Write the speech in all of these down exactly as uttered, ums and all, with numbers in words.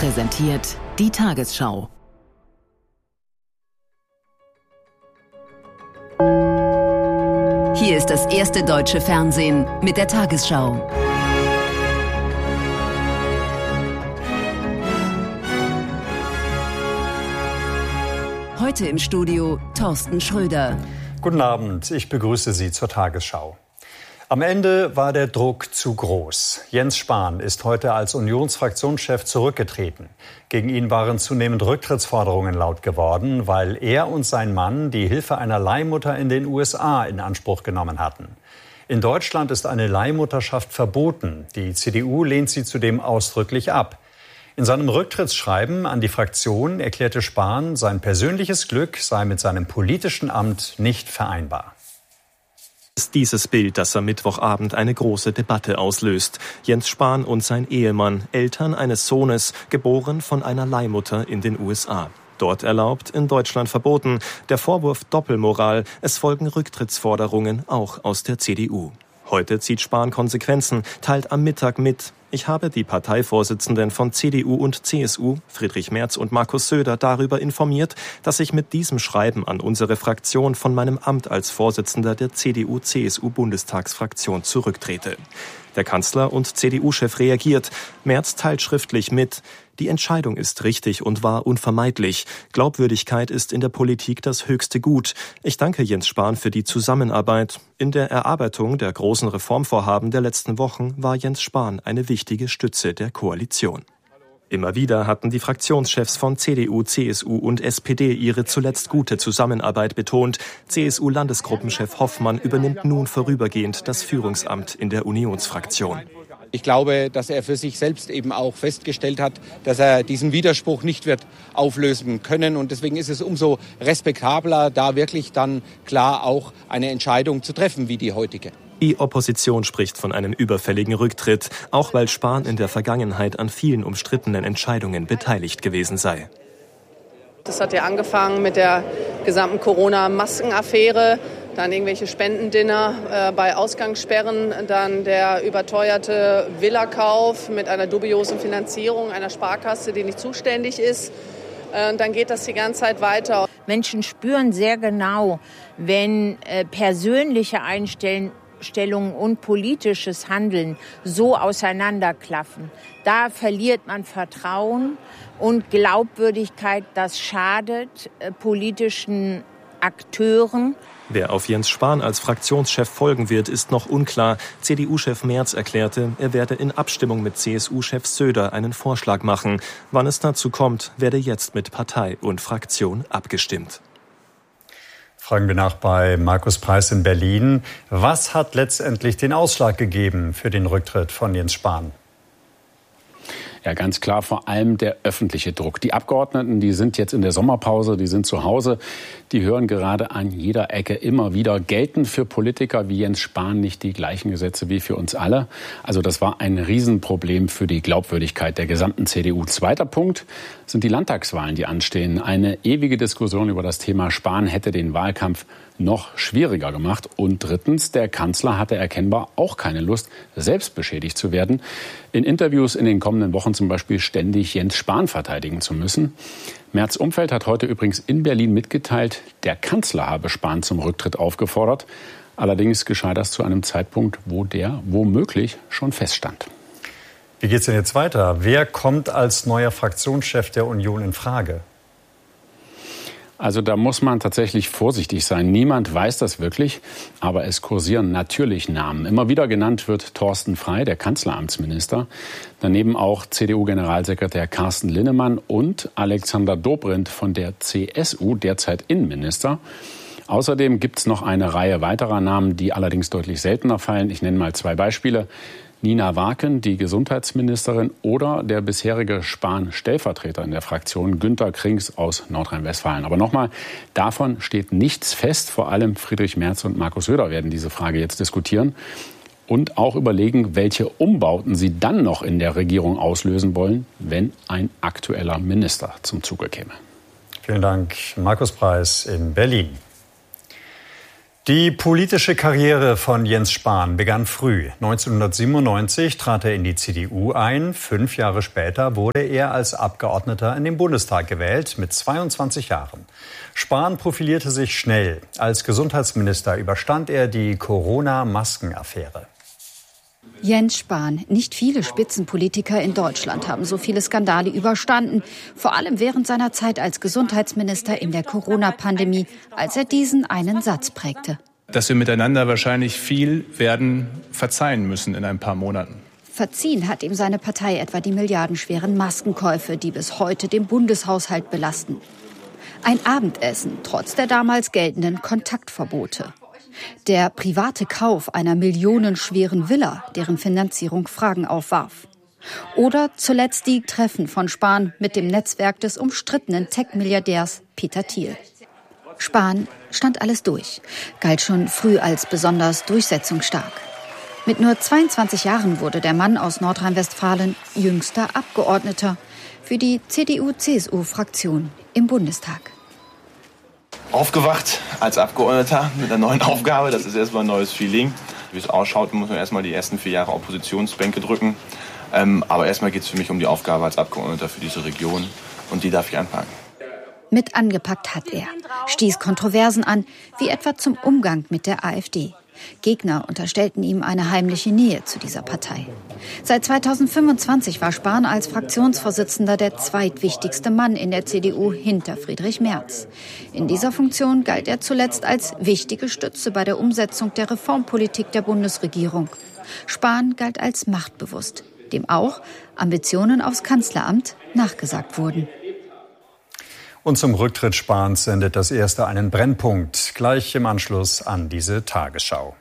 präsentiert die Tagesschau. Hier ist das erste deutsche Fernsehen mit der Tagesschau. Heute im Studio Thorsten Schröder. Guten Abend, ich begrüße Sie zur Tagesschau. Am Ende war der Druck zu groß. Jens Spahn ist heute als Unionsfraktionschef zurückgetreten. Gegen ihn waren zunehmend Rücktrittsforderungen laut geworden, weil er und sein Mann die Hilfe einer Leihmutter in den U S A in Anspruch genommen hatten. In Deutschland ist eine Leihmutterschaft verboten. Die C D U lehnt sie zudem ausdrücklich ab. In seinem Rücktrittsschreiben an die Fraktion erklärte Spahn, sein persönliches Glück sei mit seinem politischen Amt nicht vereinbar. Ist dieses Bild, das am Mittwochabend eine große Debatte auslöst. Jens Spahn und sein Ehemann, Eltern eines Sohnes, geboren von einer Leihmutter in den U S A. Dort erlaubt, in Deutschland verboten. Der Vorwurf Doppelmoral, es folgen Rücktrittsforderungen, auch aus der C D U. Heute zieht Spahn Konsequenzen, teilt am Mittag mit: Ich habe die Parteivorsitzenden von C D U und C S U, Friedrich Merz und Markus Söder, darüber informiert, dass ich mit diesem Schreiben an unsere Fraktion von meinem Amt als Vorsitzender der C D U C S U-Bundestagsfraktion zurücktrete. Der Kanzler und C D U-Chef reagiert. Merz teilt schriftlich mit: Die Entscheidung ist richtig und war unvermeidlich. Glaubwürdigkeit ist in der Politik das höchste Gut. Ich danke Jens Spahn für die Zusammenarbeit. In der Erarbeitung der großen Reformvorhaben der letzten Wochen war Jens Spahn eine wichtige Stütze der Koalition. Immer wieder hatten die Fraktionschefs von C D U, C S U und S P D ihre zuletzt gute Zusammenarbeit betont. C S U-Landesgruppenchef Hoffmann übernimmt nun vorübergehend das Führungsamt in der Unionsfraktion. Ich glaube, dass er für sich selbst eben auch festgestellt hat, dass er diesen Widerspruch nicht wird auflösen können. Und deswegen ist es umso respektabler, da wirklich dann klar auch eine Entscheidung zu treffen wie die heutige. Die Opposition spricht von einem überfälligen Rücktritt, auch weil Spahn in der Vergangenheit an vielen umstrittenen Entscheidungen beteiligt gewesen sei. Das hat ja angefangen mit der gesamten Corona-Maskenaffäre, dann irgendwelche Spendendinner äh, bei Ausgangssperren, dann der überteuerte Villakauf mit einer dubiosen Finanzierung einer Sparkasse, die nicht zuständig ist. Äh, dann geht das die ganze Zeit weiter. Menschen spüren sehr genau, wenn äh, persönliche Einstellungen und politisches Handeln so auseinanderklaffen. Da verliert man Vertrauen und Glaubwürdigkeit. Das schadet äh, politischen Akteuren. Wer auf Jens Spahn als Fraktionschef folgen wird, ist noch unklar. C D U-Chef Merz erklärte, er werde in Abstimmung mit C S U-Chef Söder einen Vorschlag machen. Wann es dazu kommt, werde jetzt mit Partei und Fraktion abgestimmt. Fragen wir nach bei Markus Preiß in Berlin. Was hat letztendlich den Ausschlag gegeben für den Rücktritt von Jens Spahn? Ja, ganz klar, vor allem der öffentliche Druck. Die Abgeordneten, die sind jetzt in der Sommerpause, die sind zu Hause. Die hören gerade an jeder Ecke immer wieder, gelten für Politiker wie Jens Spahn nicht die gleichen Gesetze wie für uns alle. Also das war ein Riesenproblem für die Glaubwürdigkeit der gesamten C D U. Zweiter Punkt sind die Landtagswahlen, die anstehen. Eine ewige Diskussion über das Thema Spahn hätte den Wahlkampf noch schwieriger gemacht. Und drittens, der Kanzler hatte erkennbar auch keine Lust, selbst beschädigt zu werden. In Interviews in den kommenden Wochen zum Beispiel ständig Jens Spahn verteidigen zu müssen. Merz Umfeld hat heute übrigens in Berlin mitgeteilt, der Kanzler habe Spahn zum Rücktritt aufgefordert. Allerdings geschah das zu einem Zeitpunkt, wo der womöglich schon feststand. Wie geht's denn jetzt weiter? Wer kommt als neuer Fraktionschef der Union in Frage? Also da muss man tatsächlich vorsichtig sein. Niemand weiß das wirklich, aber es kursieren natürlich Namen. Immer wieder genannt wird Thorsten Frey, der Kanzleramtsminister. Daneben auch C D U-Generalsekretär Carsten Linnemann und Alexander Dobrindt von der C S U, derzeit Innenminister. Außerdem gibt es noch eine Reihe weiterer Namen, die allerdings deutlich seltener fallen. Ich nenne mal zwei Beispiele. Nina Warken, die Gesundheitsministerin, oder der bisherige Spahn-Stellvertreter in der Fraktion, Günter Krings aus Nordrhein-Westfalen. Aber nochmal, davon steht nichts fest. Vor allem Friedrich Merz und Markus Söder werden diese Frage jetzt diskutieren und auch überlegen, welche Umbauten sie dann noch in der Regierung auslösen wollen, wenn ein aktueller Minister zum Zuge käme. Vielen Dank, Markus Preiß in Berlin. Die politische Karriere von Jens Spahn begann früh. neunzehnhundertsiebenundneunzig trat er in die C D U ein. Fünf Jahre später wurde er als Abgeordneter in den Bundestag gewählt, mit zweiundzwanzig Jahren. Spahn profilierte sich schnell. Als Gesundheitsminister überstand er die Corona-Maskenaffäre. Jens Spahn. Nicht viele Spitzenpolitiker in Deutschland haben so viele Skandale überstanden. Vor allem während seiner Zeit als Gesundheitsminister in der Corona-Pandemie, als er diesen einen Satz prägte. Dass wir miteinander wahrscheinlich viel werden verzeihen müssen in ein paar Monaten. Verziehen hat ihm seine Partei etwa die milliardenschweren Maskenkäufe, die bis heute den Bundeshaushalt belasten. Ein Abendessen, trotz der damals geltenden Kontaktverbote. Der private Kauf einer millionenschweren Villa, deren Finanzierung Fragen aufwarf. Oder zuletzt die Treffen von Spahn mit dem Netzwerk des umstrittenen Tech-Milliardärs Peter Thiel. Spahn stand alles durch, galt schon früh als besonders durchsetzungsstark. Mit nur zweiundzwanzig Jahren wurde der Mann aus Nordrhein-Westfalen jüngster Abgeordneter für die C D U C S U-Fraktion im Bundestag. Aufgewacht als Abgeordneter mit einer neuen Aufgabe. Das ist erstmal ein neues Feeling. Wie es ausschaut, muss man erstmal die ersten vier Jahre Oppositionsbänke drücken. Ähm, aber erstmal geht es für mich um die Aufgabe als Abgeordneter für diese Region. Und die darf ich anpacken. Mit angepackt hat er, stieß Kontroversen an, wie etwa zum Umgang mit der AfD. Gegner unterstellten ihm eine heimliche Nähe zu dieser Partei. Seit zweitausendfünfundzwanzig war Spahn als Fraktionsvorsitzender der zweitwichtigste Mann in der C D U hinter Friedrich Merz. In dieser Funktion galt er zuletzt als wichtige Stütze bei der Umsetzung der Reformpolitik der Bundesregierung. Spahn galt als machtbewusst, dem auch Ambitionen aufs Kanzleramt nachgesagt wurden. Und zum Rücktritt Spahns sendet das Erste einen Brennpunkt, gleich im Anschluss an diese Tagesschau.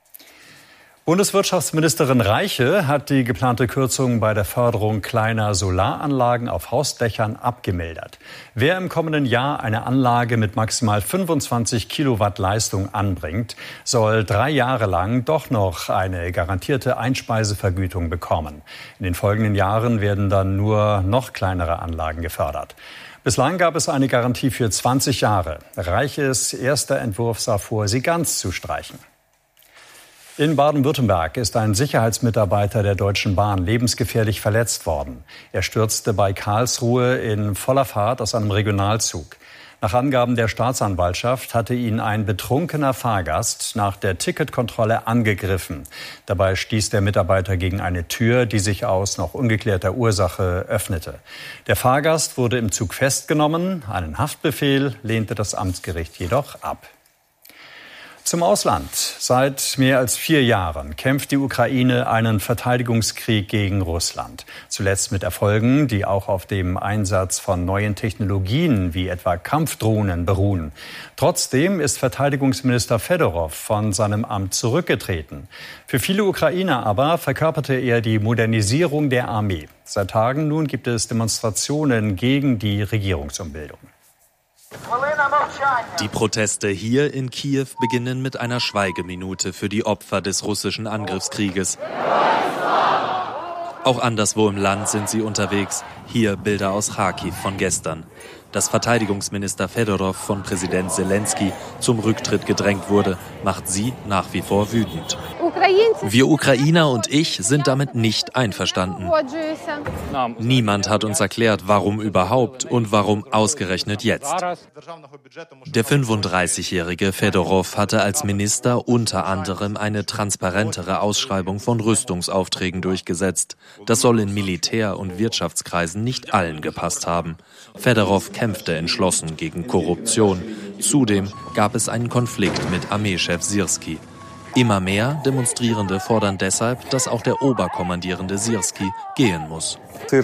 Bundeswirtschaftsministerin Reiche hat die geplante Kürzung bei der Förderung kleiner Solaranlagen auf Hausdächern abgemildert. Wer im kommenden Jahr eine Anlage mit maximal fünfundzwanzig Kilowatt Leistung anbringt, soll drei Jahre lang doch noch eine garantierte Einspeisevergütung bekommen. In den folgenden Jahren werden dann nur noch kleinere Anlagen gefördert. Bislang gab es eine Garantie für zwanzig Jahre. Reiches erster Entwurf sah vor, sie ganz zu streichen. In Baden-Württemberg ist ein Sicherheitsmitarbeiter der Deutschen Bahn lebensgefährlich verletzt worden. Er stürzte bei Karlsruhe in voller Fahrt aus einem Regionalzug. Nach Angaben der Staatsanwaltschaft hatte ihn ein betrunkener Fahrgast nach der Ticketkontrolle angegriffen. Dabei stieß der Mitarbeiter gegen eine Tür, die sich aus noch ungeklärter Ursache öffnete. Der Fahrgast wurde im Zug festgenommen. Einen Haftbefehl lehnte das Amtsgericht jedoch ab. Zum Ausland. Seit mehr als vier Jahren kämpft die Ukraine einen Verteidigungskrieg gegen Russland. Zuletzt mit Erfolgen, die auch auf dem Einsatz von neuen Technologien wie etwa Kampfdrohnen beruhen. Trotzdem ist Verteidigungsminister Fedorow von seinem Amt zurückgetreten. Für viele Ukrainer aber verkörperte er die Modernisierung der Armee. Seit Tagen nun gibt es Demonstrationen gegen die Regierungsumbildung. Die Proteste hier in Kiew beginnen mit einer Schweigeminute für die Opfer des russischen Angriffskrieges. Auch anderswo im Land sind sie unterwegs. Hier Bilder aus Charkiw von gestern. Dass Verteidigungsminister Fedorow von Präsident Zelensky zum Rücktritt gedrängt wurde, macht sie nach wie vor wütend. Wir Ukrainer und ich sind damit nicht einverstanden. Niemand hat uns erklärt, warum überhaupt und warum ausgerechnet jetzt. Der fünfunddreißigjährige Fedorow hatte als Minister unter anderem eine transparentere Ausschreibung von Rüstungsaufträgen durchgesetzt. Das soll in Militär- und Wirtschaftskreisen nicht allen gepasst haben. Fedorow kämpfte entschlossen gegen Korruption. Zudem gab es einen Konflikt mit Armeechef Syrski. Immer mehr Demonstrierende fordern deshalb, dass auch der Oberkommandierende Syrski gehen muss.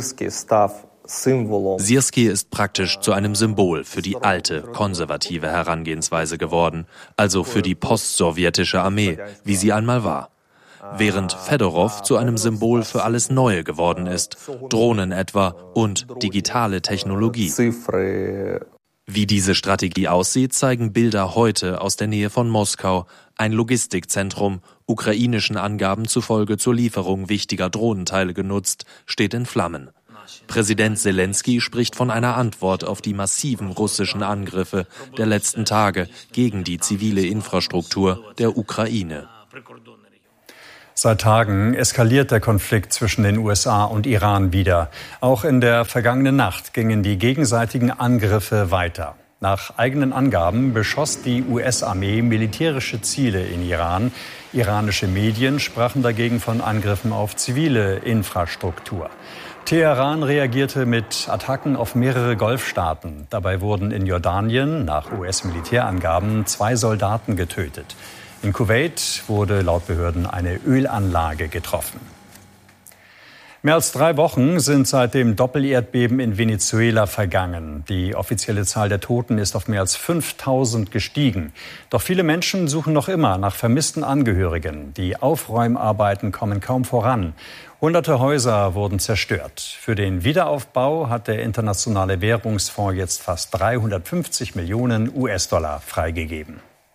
Syrski ist praktisch zu einem Symbol für die alte, konservative Herangehensweise geworden, also für die postsowjetische Armee, wie sie einmal war. Während Fedorow zu einem Symbol für alles Neue geworden ist, Drohnen etwa und digitale Technologie. Wie diese Strategie aussieht, zeigen Bilder heute aus der Nähe von Moskau. Ein Logistikzentrum, ukrainischen Angaben zufolge zur Lieferung wichtiger Drohnenteile genutzt, steht in Flammen. Präsident Selenskyj spricht von einer Antwort auf die massiven russischen Angriffe der letzten Tage gegen die zivile Infrastruktur der Ukraine. Seit Tagen eskaliert der Konflikt zwischen den U S A und Iran wieder. Auch in der vergangenen Nacht gingen die gegenseitigen Angriffe weiter. Nach eigenen Angaben beschoss die U S-Armee militärische Ziele in Iran. Iranische Medien sprachen dagegen von Angriffen auf zivile Infrastruktur. Teheran reagierte mit Attacken auf mehrere Golfstaaten. Dabei wurden in Jordanien nach U S-Militärangaben zwei Soldaten getötet. In Kuwait wurde laut Behörden eine Ölanlage getroffen. Mehr als drei Wochen sind seit dem Doppelerdbeben in Venezuela vergangen. Die offizielle Zahl der Toten ist auf mehr als fünftausend gestiegen. Doch viele Menschen suchen noch immer nach vermissten Angehörigen. Die Aufräumarbeiten kommen kaum voran. Hunderte Häuser wurden zerstört. Für den Wiederaufbau hat der Internationale Währungsfonds jetzt fast dreihundertfünfzig Millionen U S-Dollar freigegeben.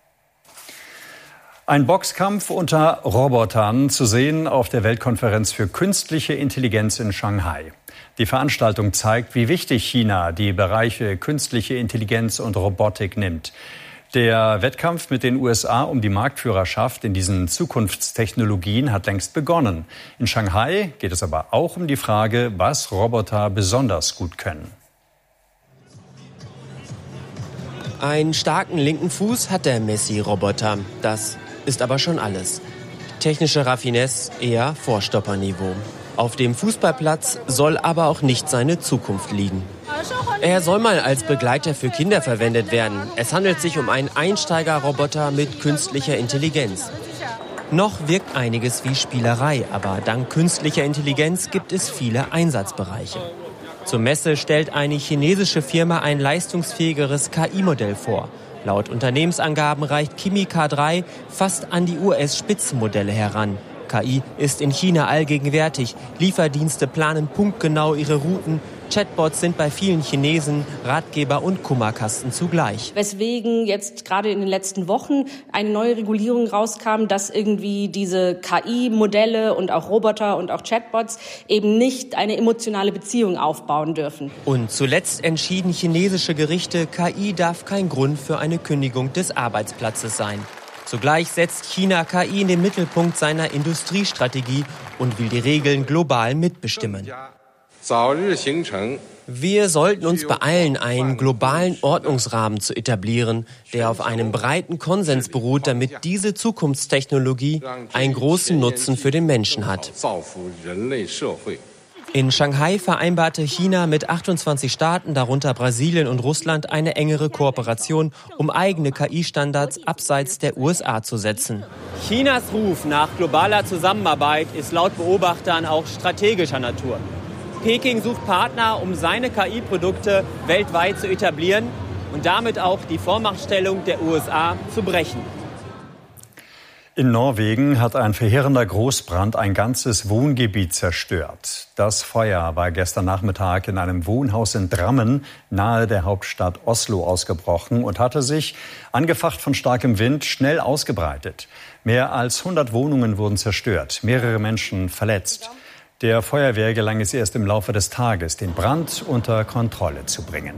Ein Boxkampf unter Robotern zu sehen auf der Weltkonferenz für künstliche Intelligenz in Shanghai. Die Veranstaltung zeigt, wie wichtig China die Bereiche künstliche Intelligenz und Robotik nimmt. Der Wettkampf mit den U S A um die Marktführerschaft in diesen Zukunftstechnologien hat längst begonnen. In Shanghai geht es aber auch um die Frage, was Roboter besonders gut können. Einen starken linken Fuß hat der Messi-Roboter. Das ist aber schon alles. Technische Raffinesse eher Vorstopperniveau. Auf dem Fußballplatz soll aber auch nicht seine Zukunft liegen. Er soll mal als Begleiter für Kinder verwendet werden. Es handelt sich um einen Einsteigerroboter mit künstlicher Intelligenz. Noch wirkt einiges wie Spielerei, aber dank künstlicher Intelligenz gibt es viele Einsatzbereiche. Zur Messe stellt eine chinesische Firma ein leistungsfähigeres K I-Modell vor. Laut Unternehmensangaben reicht Kimi K drei fast an die U S-Spitzenmodelle heran. K I ist in China allgegenwärtig. Lieferdienste planen punktgenau ihre Routen. Chatbots sind bei vielen Chinesen Ratgeber und Kummerkasten zugleich. Weswegen jetzt gerade in den letzten Wochen eine neue Regulierung rauskam, dass irgendwie diese K I-Modelle und auch Roboter und auch Chatbots eben nicht eine emotionale Beziehung aufbauen dürfen. Und zuletzt entschieden chinesische Gerichte, K I darf kein Grund für eine Kündigung des Arbeitsplatzes sein. Zugleich setzt China K I in den Mittelpunkt seiner Industriestrategie und will die Regeln global mitbestimmen. Wir sollten uns beeilen, einen globalen Ordnungsrahmen zu etablieren, der auf einem breiten Konsens beruht, damit diese Zukunftstechnologie einen großen Nutzen für den Menschen hat. In Shanghai vereinbarte China mit achtundzwanzig Staaten, darunter Brasilien und Russland, eine engere Kooperation, um eigene K I-Standards abseits der U S A zu setzen. Chinas Ruf nach globaler Zusammenarbeit ist laut Beobachtern auch strategischer Natur. Peking sucht Partner, um seine K I-Produkte weltweit zu etablieren und damit auch die Vormachtstellung der U S A zu brechen. In Norwegen hat ein verheerender Großbrand ein ganzes Wohngebiet zerstört. Das Feuer war gestern Nachmittag in einem Wohnhaus in Drammen nahe der Hauptstadt Oslo ausgebrochen und hatte sich, angefacht von starkem Wind, schnell ausgebreitet. Mehr als hundert Wohnungen wurden zerstört, mehrere Menschen verletzt. Der Feuerwehr gelang es erst im Laufe des Tages, den Brand unter Kontrolle zu bringen.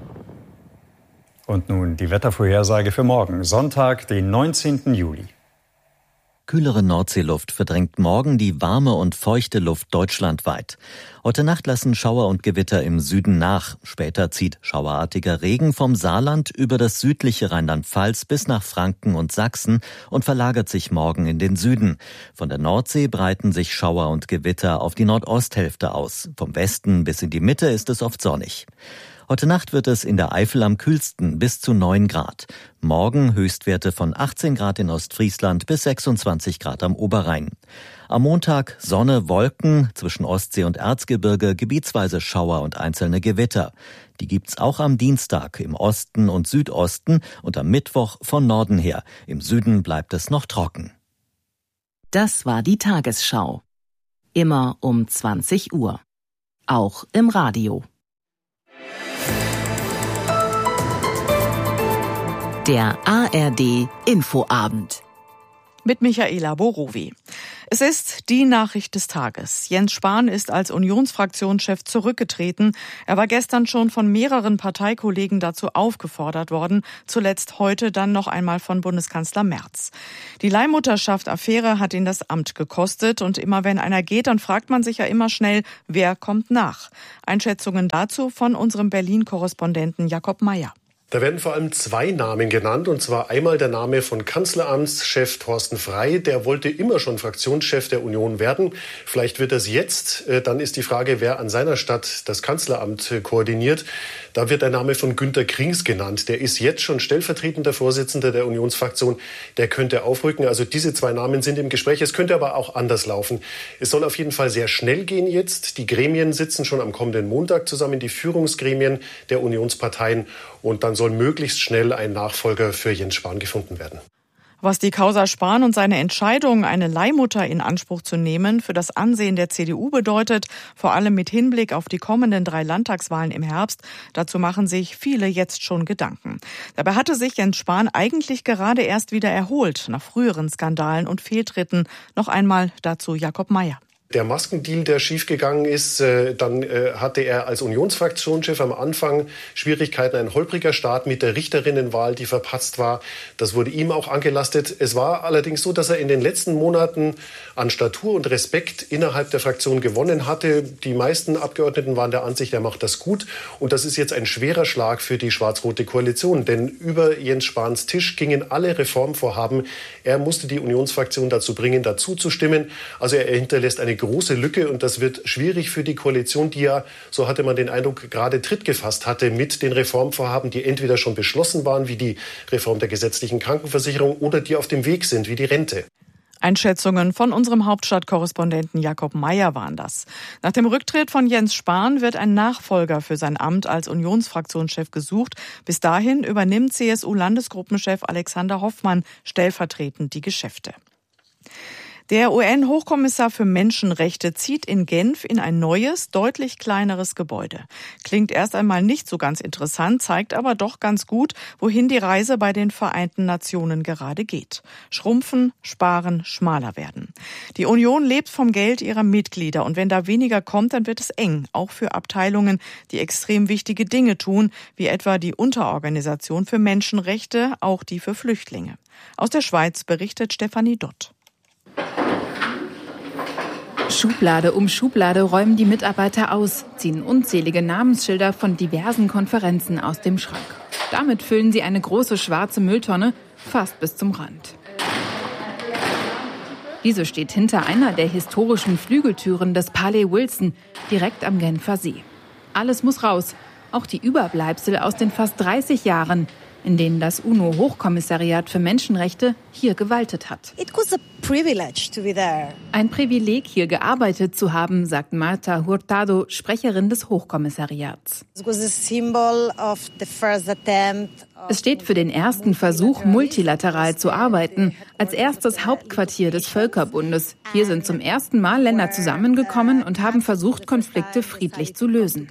Und nun die Wettervorhersage für morgen, Sonntag, den neunzehnten Juli. Kühlere Nordseeluft verdrängt morgen die warme und feuchte Luft deutschlandweit. Heute Nacht lassen Schauer und Gewitter im Süden nach. Später zieht schauerartiger Regen vom Saarland über das südliche Rheinland-Pfalz bis nach Franken und Sachsen und verlagert sich morgen in den Süden. Von der Nordsee breiten sich Schauer und Gewitter auf die Nordosthälfte aus. Vom Westen bis in die Mitte ist es oft sonnig. Heute Nacht wird es in der Eifel am kühlsten bis zu neun Grad. Morgen Höchstwerte von achtzehn Grad in Ostfriesland bis sechsundzwanzig Grad am Oberrhein. Am Montag Sonne, Wolken, zwischen Ostsee und Erzgebirge gebietsweise Schauer und einzelne Gewitter. Die gibt's auch am Dienstag im Osten und Südosten und am Mittwoch von Norden her. Im Süden bleibt es noch trocken. Das war die Tagesschau. Immer um zwanzig Uhr. Auch im Radio. Der A R D Infoabend. Mit Michaela Borowi. Es ist die Nachricht des Tages. Jens Spahn ist als Unionsfraktionschef zurückgetreten. Er war gestern schon von mehreren Parteikollegen dazu aufgefordert worden, zuletzt heute dann noch einmal von Bundeskanzler Merz. Die Leihmutterschaft-Affäre hat ihn das Amt gekostet und immer wenn einer geht, dann fragt man sich ja immer schnell, wer kommt nach? Einschätzungen dazu von unserem Berlin-Korrespondenten Jakob Mayer. Da werden vor allem zwei Namen genannt, und zwar einmal der Name von Kanzleramtschef Thorsten Frey. Der wollte immer schon Fraktionschef der Union werden. Vielleicht wird er es jetzt. Dann ist die Frage, wer an seiner Stadt das Kanzleramt koordiniert. Da wird der Name von Günter Krings genannt. Der ist jetzt schon stellvertretender Vorsitzender der Unionsfraktion. Der könnte aufrücken. Also diese zwei Namen sind im Gespräch. Es könnte aber auch anders laufen. Es soll auf jeden Fall sehr schnell gehen jetzt. Die Gremien sitzen schon am kommenden Montag zusammen, die Führungsgremien der Unionsparteien. Und dann soll möglichst schnell ein Nachfolger für Jens Spahn gefunden werden. Was die Causa Spahn und seine Entscheidung, eine Leihmutter in Anspruch zu nehmen, für das Ansehen der C D U bedeutet, vor allem mit Hinblick auf die kommenden drei Landtagswahlen im Herbst, dazu machen sich viele jetzt schon Gedanken. Dabei hatte sich Jens Spahn eigentlich gerade erst wieder erholt, nach früheren Skandalen und Fehltritten. Noch einmal dazu Jakob Mayer. Der Maskendeal, der schiefgegangen ist, äh, dann äh, hatte er als Unionsfraktionschef am Anfang Schwierigkeiten, ein holpriger Start mit der Richterinnenwahl, die verpatzt war. Das wurde ihm auch angelastet. Es war allerdings so, dass er in den letzten Monaten an Statur und Respekt innerhalb der Fraktion gewonnen hatte. Die meisten Abgeordneten waren der Ansicht, er macht das gut. Und das ist jetzt ein schwerer Schlag für die schwarz-rote Koalition. Denn über Jens Spahns Tisch gingen alle Reformvorhaben. Er musste die Unionsfraktion dazu bringen, dazu zu stimmen. Also er hinterlässt eine große Lücke, und das wird schwierig für die Koalition, die ja, so hatte man den Eindruck, gerade Tritt gefasst hatte mit den Reformvorhaben, die entweder schon beschlossen waren, wie die Reform der gesetzlichen Krankenversicherung, oder die auf dem Weg sind, wie die Rente. Einschätzungen von unserem Hauptstadtkorrespondenten Jakob Mayer waren das. Nach dem Rücktritt von Jens Spahn wird ein Nachfolger für sein Amt als Unionsfraktionschef gesucht. Bis dahin übernimmt C S U-Landesgruppenchef Alexander Hoffmann stellvertretend die Geschäfte. Der U N-Hochkommissar für Menschenrechte zieht in Genf in ein neues, deutlich kleineres Gebäude. Klingt erst einmal nicht so ganz interessant, zeigt aber doch ganz gut, wohin die Reise bei den Vereinten Nationen gerade geht. Schrumpfen, sparen, schmaler werden. Die Union lebt vom Geld ihrer Mitglieder, und wenn da weniger kommt, dann wird es eng, auch für Abteilungen, die extrem wichtige Dinge tun, wie etwa die Unterorganisation für Menschenrechte, auch die für Flüchtlinge. Aus der Schweiz berichtet Stefanie Dott. Schublade um Schublade räumen die Mitarbeiter aus, ziehen unzählige Namensschilder von diversen Konferenzen aus dem Schrank. Damit füllen sie eine große schwarze Mülltonne fast bis zum Rand. Diese steht hinter einer der historischen Flügeltüren des Palais Wilson, direkt am Genfer See. Alles muss raus, auch die Überbleibsel aus den fast dreißig Jahren, in denen das UNO-Hochkommissariat für Menschenrechte hier gewaltet hat. It was a privilege to be there. Ein Privileg, hier gearbeitet zu haben, sagt Marta Hurtado, Sprecherin des Hochkommissariats. It was a symbol of the first attempt. Es steht für den ersten Versuch, multilateral zu arbeiten, als erstes Hauptquartier des Völkerbundes. Hier sind zum ersten Mal Länder zusammengekommen und haben versucht, Konflikte friedlich zu lösen.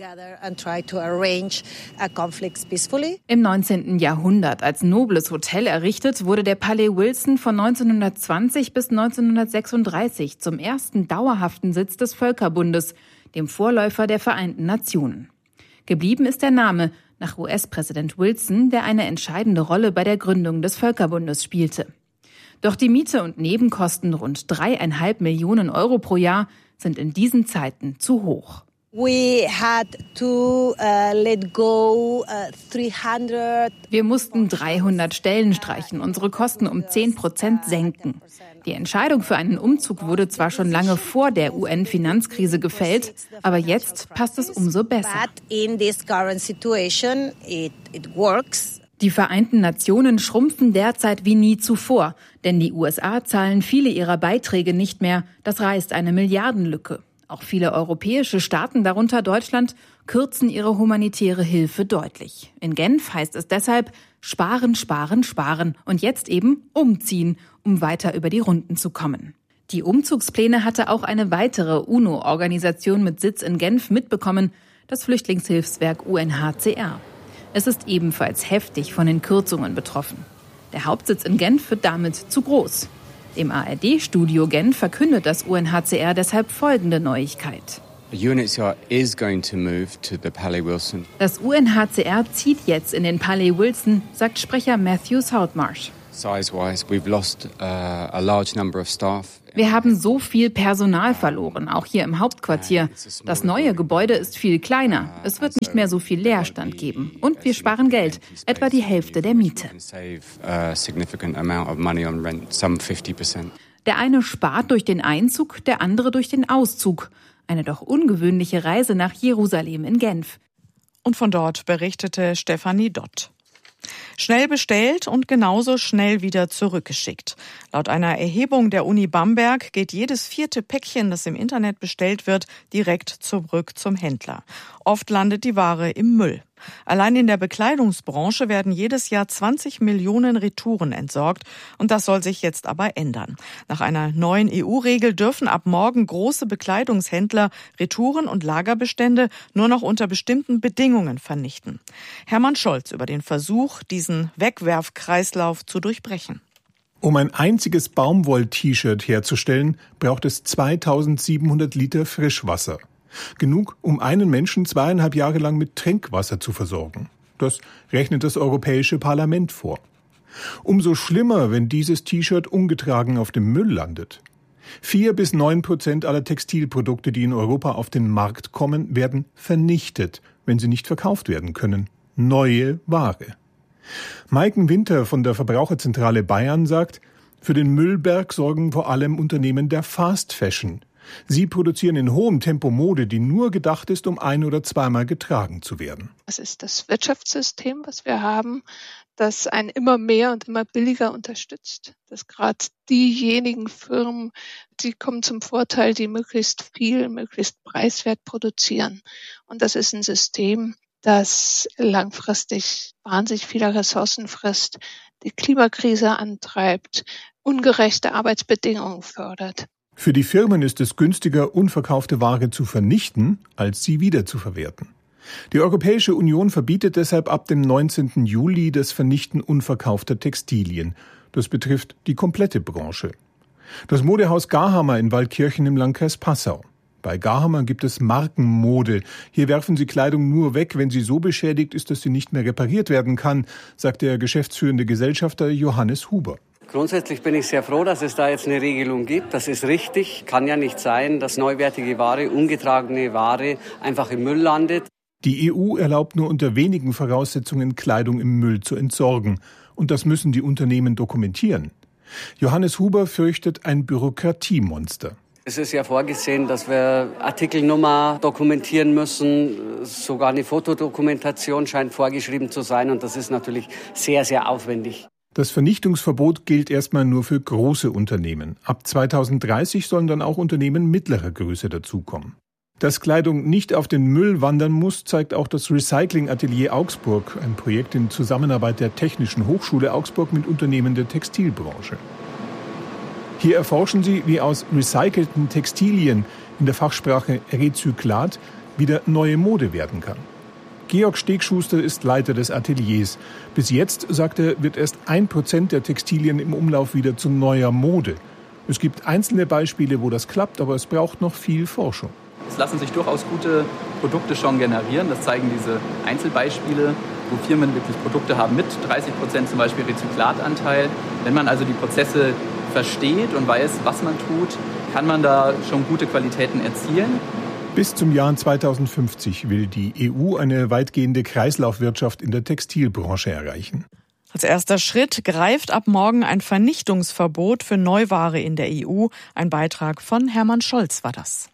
Im neunzehnten Jahrhundert als nobles Hotel errichtet, wurde der Palais Wilson von neunzehnhundertzwanzig bis neunzehnhundertsechsunddreißig zum ersten dauerhaften Sitz des Völkerbundes, dem Vorläufer der Vereinten Nationen. Geblieben ist der Name nach U S-Präsident Wilson, der eine entscheidende Rolle bei der Gründung des Völkerbundes spielte. Doch die Miete und Nebenkosten, rund dreieinhalb Millionen Euro pro Jahr, sind in diesen Zeiten zu hoch. We had to uh, let go uh, dreihundert. Wir mussten dreihundert Stellen streichen, unsere Kosten um zehn Prozent senken. Die Entscheidung für einen Umzug wurde zwar schon lange vor der U N-Finanzkrise gefällt, aber jetzt passt es umso besser. In this current situation, it, it works. Die Vereinten Nationen schrumpfen derzeit wie nie zuvor, denn die U S A zahlen viele ihrer Beiträge nicht mehr. Das reißt eine Milliardenlücke. Auch viele europäische Staaten, darunter Deutschland, kürzen ihre humanitäre Hilfe deutlich. In Genf heißt es deshalb sparen, sparen, sparen und jetzt eben umziehen, um weiter über die Runden zu kommen. Die Umzugspläne hatte auch eine weitere UNO-Organisation mit Sitz in Genf mitbekommen, das Flüchtlingshilfswerk U N H C R. Es ist ebenfalls heftig von den Kürzungen betroffen. Der Hauptsitz in Genf wird damit zu groß. Im A R D-Studio Genf verkündet das U N H C R deshalb folgende Neuigkeit. The U N H C R is going to move to the Palais Wilson. Das U N H C R zieht jetzt in den Palais Wilson, sagt Sprecher Matthew Saltmarsh. Size-wise, we've lost uh, a large number of staff. Wir haben so viel Personal verloren, auch hier im Hauptquartier. Das neue Gebäude ist viel kleiner. Es wird nicht mehr so viel Leerstand geben. Und wir sparen Geld, etwa die Hälfte der Miete. Der eine spart durch den Einzug, der andere durch den Auszug. Eine doch ungewöhnliche Reise nach Jerusalem in Genf. Und von dort berichtete Stefanie Dott. Schnell bestellt und genauso schnell wieder zurückgeschickt. Laut einer Erhebung der Uni Bamberg geht jedes vierte Päckchen, das im Internet bestellt wird, direkt zurück zum Händler. Oft landet die Ware im Müll. Allein in der Bekleidungsbranche werden jedes Jahr zwanzig Millionen Retouren entsorgt und das soll sich jetzt aber ändern. Nach einer neuen E U-Regel dürfen ab morgen große Bekleidungshändler Retouren und Lagerbestände nur noch unter bestimmten Bedingungen vernichten. Hermann Scholz über den Versuch, diesen Wegwerfkreislauf zu durchbrechen. Um ein einziges Baumwoll-T-Shirt herzustellen, braucht es zweitausendsiebenhundert Liter Frischwasser. Genug, um einen Menschen zweieinhalb Jahre lang mit Trinkwasser zu versorgen. Das rechnet das Europäische Parlament vor. Umso schlimmer, wenn dieses T-Shirt ungetragen auf dem Müll landet. Vier bis neun Prozent aller Textilprodukte, die in Europa auf den Markt kommen, werden vernichtet, wenn sie nicht verkauft werden können. Neue Ware. Maiken Winter von der Verbraucherzentrale Bayern sagt, für den Müllberg sorgen vor allem Unternehmen der Fast Fashion. Sie produzieren in hohem Tempo Mode, die nur gedacht ist, um ein- oder zweimal getragen zu werden. Das ist das Wirtschaftssystem, was wir haben, das einen immer mehr und immer billiger unterstützt. Dass gerade diejenigen Firmen, die kommen zum Vorteil, die möglichst viel, möglichst preiswert produzieren. Und das ist ein System, das langfristig wahnsinnig viele Ressourcen frisst, die Klimakrise antreibt, ungerechte Arbeitsbedingungen fördert. Für die Firmen ist es günstiger, unverkaufte Ware zu vernichten, als sie wiederzuverwerten. Die Europäische Union verbietet deshalb ab dem neunzehnten Juli das Vernichten unverkaufter Textilien. Das betrifft die komplette Branche. Das Modehaus Garhammer in Waldkirchen im Landkreis Passau. Bei Garhammer gibt es Markenmode. Hier werfen sie Kleidung nur weg, wenn sie so beschädigt ist, dass sie nicht mehr repariert werden kann, sagt der geschäftsführende Gesellschafter Johannes Huber. Grundsätzlich bin ich sehr froh, dass es da jetzt eine Regelung gibt. Das ist richtig. Kann ja nicht sein, dass neuwertige Ware, ungetragene Ware einfach im Müll landet. Die E U erlaubt nur unter wenigen Voraussetzungen, Kleidung im Müll zu entsorgen. Und das müssen die Unternehmen dokumentieren. Johannes Huber fürchtet ein Bürokratiemonster. Es ist ja vorgesehen, dass wir Artikelnummer dokumentieren müssen. Sogar eine Fotodokumentation scheint vorgeschrieben zu sein. Und das ist natürlich sehr, sehr aufwendig. Das Vernichtungsverbot gilt erstmal nur für große Unternehmen. Ab zweitausenddreißig sollen dann auch Unternehmen mittlerer Größe dazukommen. Dass Kleidung nicht auf den Müll wandern muss, zeigt auch das Recycling-Atelier Augsburg, ein Projekt in Zusammenarbeit der Technischen Hochschule Augsburg mit Unternehmen der Textilbranche. Hier erforschen sie, wie aus recycelten Textilien, in der Fachsprache Rezyklat, wieder neue Mode werden kann. Georg Stegschuster ist Leiter des Ateliers. Bis jetzt, sagt er, wird erst ein Prozent der Textilien im Umlauf wieder zu neuer Mode. Es gibt einzelne Beispiele, wo das klappt, aber es braucht noch viel Forschung. Es lassen sich durchaus gute Produkte schon generieren. Das zeigen diese Einzelbeispiele, wo Firmen wirklich Produkte haben mit dreißig Prozent zum Beispiel Rezyklatanteil. Wenn man also die Prozesse versteht und weiß, was man tut, kann man da schon gute Qualitäten erzielen. Bis zum Jahr zweitausendfünfzig will die E U eine weitgehende Kreislaufwirtschaft in der Textilbranche erreichen. Als erster Schritt greift ab morgen ein Vernichtungsverbot für Neuware in der E U. Ein Beitrag von Hermann Scholz war das.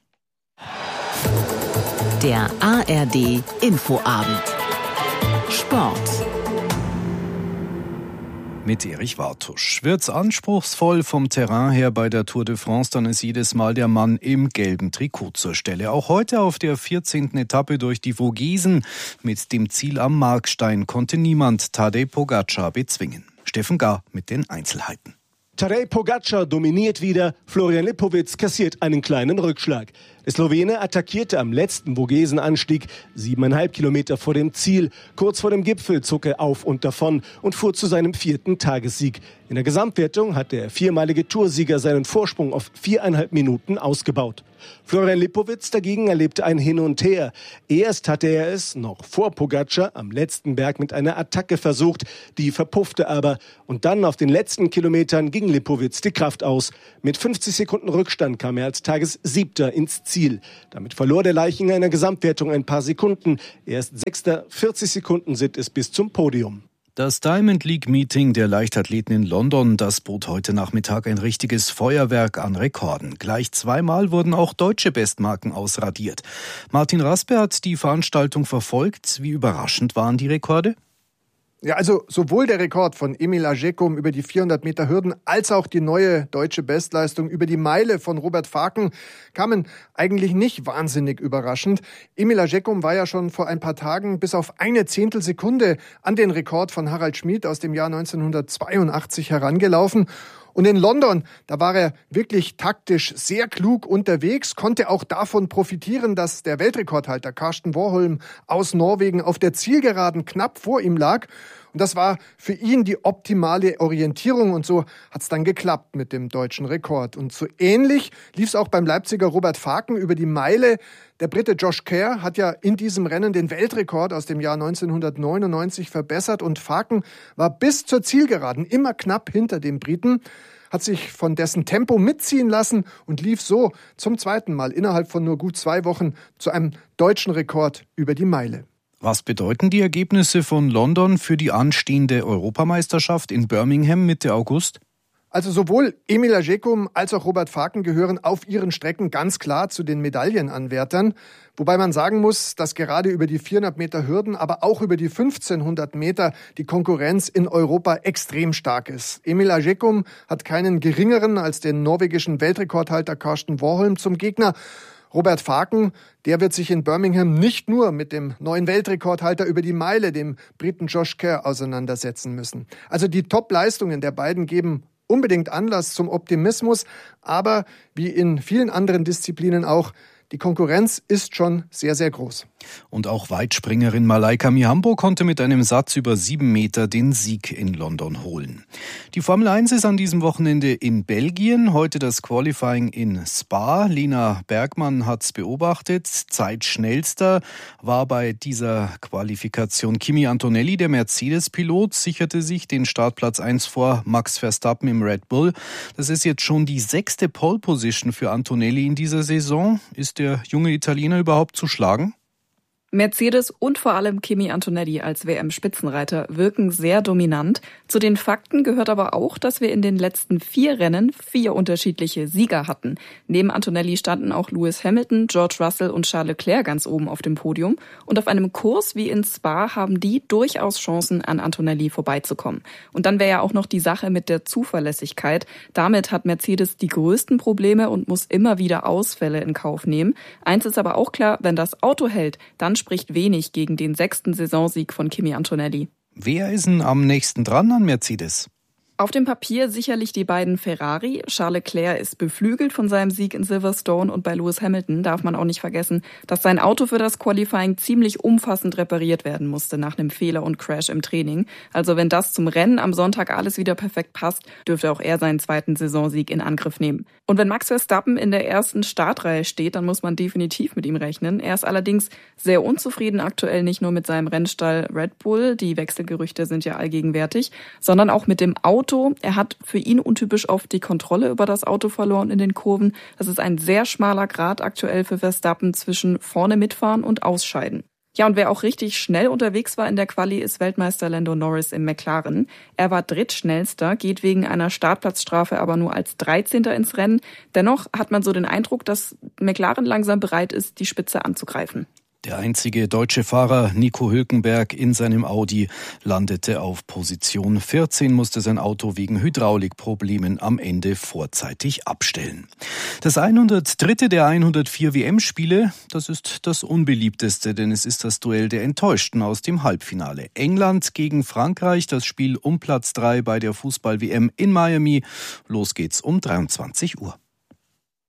Der A R D Infoabend. Sport. Mit Erich Wartusch. Wird's anspruchsvoll vom Terrain her bei der Tour de France, dann ist jedes Mal der Mann im gelben Trikot zur Stelle. Auch heute auf der vierzehnten Etappe durch die Vogesen mit dem Ziel am Markstein konnte niemand Tadej Pogačar bezwingen. Steffen Gar mit den Einzelheiten. Tadej Pogačar dominiert wieder, Florian Lipowitz kassiert einen kleinen Rückschlag. Der Slowene attackierte am letzten Vogesenanstieg, siebeneinhalb Kilometer vor dem Ziel. Kurz vor dem Gipfel zog er auf und davon und fuhr zu seinem vierten Tagessieg. In der Gesamtwertung hat der viermalige Toursieger seinen Vorsprung auf viereinhalb Minuten ausgebaut. Florian Lipowitz dagegen erlebte ein Hin und Her. Erst hatte er es, noch vor Pogačar, am letzten Berg mit einer Attacke versucht. Die verpuffte aber. Und dann auf den letzten Kilometern ging Lipowitz die Kraft aus. Mit fünfzig Sekunden Rückstand kam er als Tagessiebter ins Ziel. Damit verlor der Leichinger in der Gesamtwertung ein paar Sekunden. Erst Sechster, vierzig Sekunden sind es bis zum Podium. Das Diamond League Meeting der Leichtathleten in London, das bot heute Nachmittag ein richtiges Feuerwerk an Rekorden. Gleich zweimal wurden auch deutsche Bestmarken ausradiert. Martin Raspe hat die Veranstaltung verfolgt. Wie überraschend waren die Rekorde? Ja, also sowohl der Rekord von Emil Ajekum über die vierhundert Meter Hürden als auch die neue deutsche Bestleistung über die Meile von Robert Faken kamen eigentlich nicht wahnsinnig überraschend. Emil Ajekum war ja schon vor ein paar Tagen bis auf eine Zehntelsekunde an den Rekord von Harald Schmid aus dem Jahr neunzehnhundertzweiundachtzig herangelaufen. Und in London, da war er wirklich taktisch sehr klug unterwegs, konnte auch davon profitieren, dass der Weltrekordhalter Karsten Warholm aus Norwegen auf der Zielgeraden knapp vor ihm lag. Und das war für ihn die optimale Orientierung und so hat's dann geklappt mit dem deutschen Rekord. Und so ähnlich lief's auch beim Leipziger Robert Faken über die Meile. Der Brite Josh Kerr hat ja in diesem Rennen den Weltrekord aus dem Jahr neunzehnhundertneunundneunzig verbessert und Faken war bis zur Zielgeraden immer knapp hinter dem Briten, hat sich von dessen Tempo mitziehen lassen und lief so zum zweiten Mal innerhalb von nur gut zwei Wochen zu einem deutschen Rekord über die Meile. Was bedeuten die Ergebnisse von London für die anstehende Europameisterschaft in Birmingham Mitte August? Also sowohl Emil Ajekum als auch Robert Faken gehören auf ihren Strecken ganz klar zu den Medaillenanwärtern. Wobei man sagen muss, dass gerade über die vierhundert Meter Hürden, aber auch über die fünfzehnhundert Meter die Konkurrenz in Europa extrem stark ist. Emil Ajekum hat keinen geringeren als den norwegischen Weltrekordhalter Karsten Warholm zum Gegner. Robert Faken, der wird sich in Birmingham nicht nur mit dem neuen Weltrekordhalter über die Meile, dem Briten Josh Kerr, auseinandersetzen müssen. Also die Top-Leistungen der beiden geben unbedingt Anlass zum Optimismus, aber wie in vielen anderen Disziplinen auch, die Konkurrenz ist schon sehr, sehr groß. Und auch Weitspringerin Malaika Mihambo konnte mit einem Satz über sieben Meter den Sieg in London holen. Die Formel eins ist an diesem Wochenende in Belgien. Heute das Qualifying in Spa. Lena Bergmann hat's beobachtet. Zeitschnellster war bei dieser Qualifikation Kimi Antonelli, der Mercedes-Pilot, sicherte sich den Startplatz eins vor Max Verstappen im Red Bull. Das ist jetzt schon die sechste Pole-Position für Antonelli in dieser Saison. Ist der junge Italiener überhaupt zu schlagen? Mercedes und vor allem Kimi Antonelli als W M-Spitzenreiter wirken sehr dominant. Zu den Fakten gehört aber auch, dass wir in den letzten vier Rennen vier unterschiedliche Sieger hatten. Neben Antonelli standen auch Lewis Hamilton, George Russell und Charles Leclerc ganz oben auf dem Podium. Und auf einem Kurs wie in Spa haben die durchaus Chancen, an Antonelli vorbeizukommen. Und dann wäre ja auch noch die Sache mit der Zuverlässigkeit. Damit hat Mercedes die größten Probleme und muss immer wieder Ausfälle in Kauf nehmen. Eins ist aber auch klar, wenn das Auto hält, dann spricht wenig gegen den sechsten Saisonsieg von Kimi Antonelli. Wer ist denn am nächsten dran an Mercedes? Auf dem Papier sicherlich die beiden Ferrari. Charles Leclerc ist beflügelt von seinem Sieg in Silverstone und bei Lewis Hamilton darf man auch nicht vergessen, dass sein Auto für das Qualifying ziemlich umfassend repariert werden musste nach einem Fehler und Crash im Training. Also wenn das zum Rennen am Sonntag alles wieder perfekt passt, dürfte auch er seinen zweiten Saisonsieg in Angriff nehmen. Und wenn Max Verstappen in der ersten Startreihe steht, dann muss man definitiv mit ihm rechnen. Er ist allerdings sehr unzufrieden aktuell nicht nur mit seinem Rennstall Red Bull, die Wechselgerüchte sind ja allgegenwärtig, sondern auch mit dem Auto. Er hat für ihn untypisch oft die Kontrolle über das Auto verloren in den Kurven. Das ist ein sehr schmaler Grat aktuell für Verstappen zwischen vorne mitfahren und ausscheiden. Ja, und wer auch richtig schnell unterwegs war in der Quali, ist Weltmeister Lando Norris im McLaren. Er war drittschnellster, geht wegen einer Startplatzstrafe aber nur als dreizehnter ins Rennen. Dennoch hat man so den Eindruck, dass McLaren langsam bereit ist, die Spitze anzugreifen. Der einzige deutsche Fahrer Nico Hülkenberg in seinem Audi landete auf Position vierzehn, musste sein Auto wegen Hydraulikproblemen am Ende vorzeitig abstellen. Das hundertdritte der hundertvier W M-Spiele, das ist das unbeliebteste, denn es ist das Duell der Enttäuschten aus dem Halbfinale. England gegen Frankreich, das Spiel um Platz drei bei der Fußball-W M in Miami. Los geht's um dreiundzwanzig Uhr.